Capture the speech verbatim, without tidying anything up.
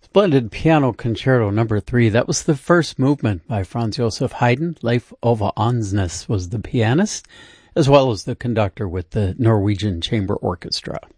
Splendid Piano Concerto Number Three. That was the first movement by Franz Joseph Haydn. Leif Ove Andsnes was the pianist, as well as the conductor with the Norwegian Chamber Orchestra.